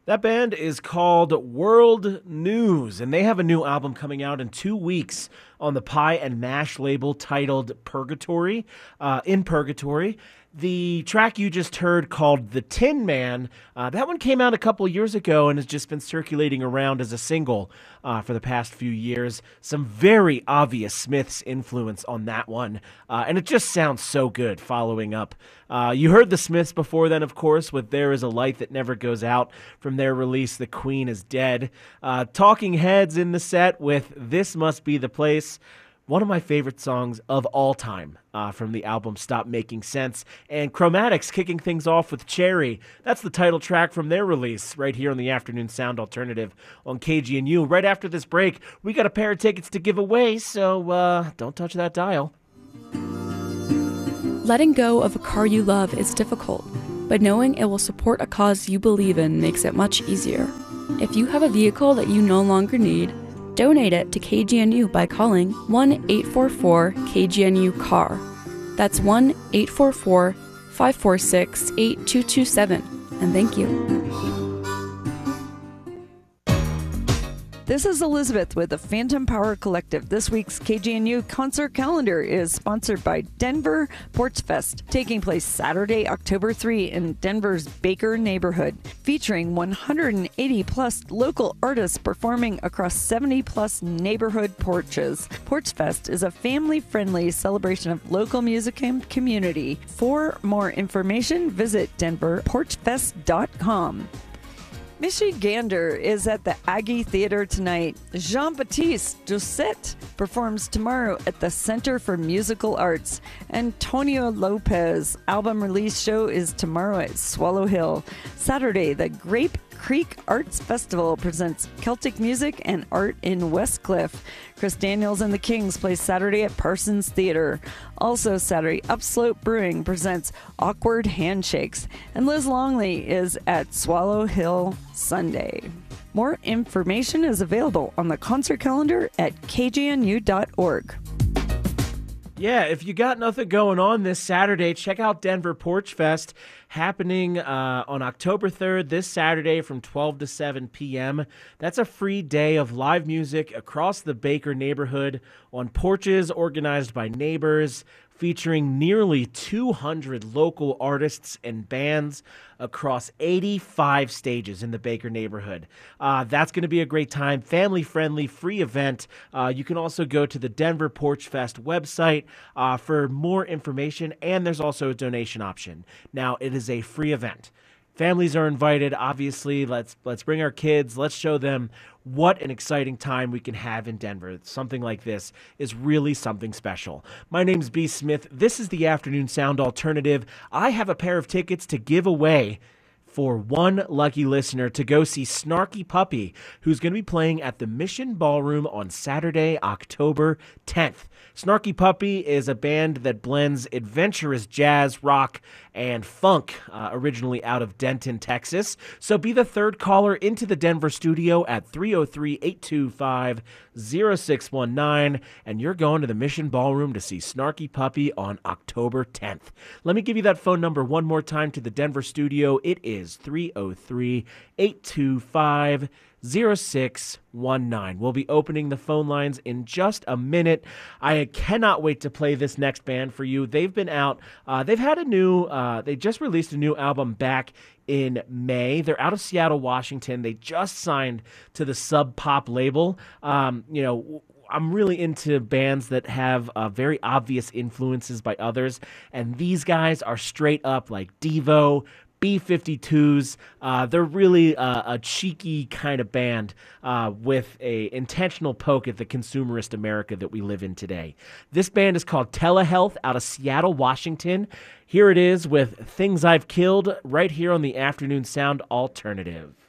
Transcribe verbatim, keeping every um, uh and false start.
That band is called World News, and they have a new album coming out in two weeks on the Pie and Mash label titled Purgatory, uh, In Purgatory. The track you just heard called The Tin Man, uh, that one came out a couple years ago and has just been circulating around as a single uh, for the past few years. Some very obvious Smiths influence on that one, uh, and it just sounds so good following up. Uh, you heard the Smiths before then, of course, with There Is a Light That Never Goes Out from their release, The Queen Is Dead. Uh, Talking Heads in the set with This Must Be the Place. One of my favorite songs of all time uh, from the album Stop Making Sense. And Chromatics kicking things off with Cherry. That's the title track from their release right here on the Afternoon Sound Alternative on K G N U. Right after this break, we got a pair of tickets to give away, so uh, don't touch that dial. Letting go of a car you love is difficult, but knowing it will support a cause you believe in makes it much easier. If you have a vehicle that you no longer need, donate it to K G N U by calling one eight four four K G N U C A R. That's one eight four four, five four six, eight two two seven. And thank you. This is Elizabeth with the Phantom Power Collective. This week's K G N U concert calendar is sponsored by Denver Porch Fest, taking place Saturday, October third in Denver's Baker neighborhood, featuring one hundred eighty plus local artists performing across seventy plus neighborhood porches. Porch Fest is a family-friendly celebration of local music and community. For more information, visit denver porch fest dot com. Michigander is at the Aggie Theater tonight. Jean-Baptiste Doucet performs tomorrow at the Center for Musical Arts. Antonio Lopez album release show is tomorrow at Swallow Hill. Saturday, the Grape Creek Arts Festival presents Celtic music and art in Westcliff. Chris Daniels and the Kings play Saturday at Parsons Theater. Also Saturday, Upslope Brewing presents Awkward Handshakes. And Liz Longley is at Swallow Hill Sunday. More information is available on the concert calendar at k g n u dot org. Yeah, if you got nothing going on this Saturday, check out Denver Porch Fest happening uh, on October third, this Saturday from twelve to seven p.m. That's a free day of live music across the Baker neighborhood on porches organized by neighbors, featuring nearly two hundred local artists and bands across eighty-five stages in the Baker neighborhood. Uh, that's going to be a great time, family-friendly, free event. Uh, you can also go to the Denver Porch Fest website uh, for more information, and there's also a donation option. Now, it is a free event. Families are invited, obviously. Let's let's bring our kids. Let's show them what an exciting time we can have in Denver. Something like this is really something special. My name's B. Smith. This is the Afternoon Sound Alternative. I have a pair of tickets to give away for one lucky listener to go see Snarky Puppy, who's going to be playing at the Mission Ballroom on Saturday, October tenth. Snarky Puppy is a band that blends adventurous jazz, rock, and funk, uh, originally out of Denton, Texas. So be the third caller into the Denver studio at three oh three, eight two five, oh six one nine, and you're going to the Mission Ballroom to see Snarky Puppy on October tenth. Let me give you that phone number one more time to the Denver studio. It is three oh three, eight two five, oh six one nine. We'll be opening the phone lines in just a minute. I cannot wait to play this next band for you. They've been out. Uh, they've had a new, uh, they just released a new album back in May. They're out of Seattle, Washington. They just signed to the Sub Pop label. Um, you know, I'm really into bands that have uh, very obvious influences by others, and these guys are straight up like Devo, B fifty-twos. Uh, they're really uh, a cheeky kind of band uh, with a intentional poke at the consumerist America that we live in today. This band is called Telehealth out of Seattle, Washington. Here it is with Things I've Killed right here on the Afternoon Sound Alternative.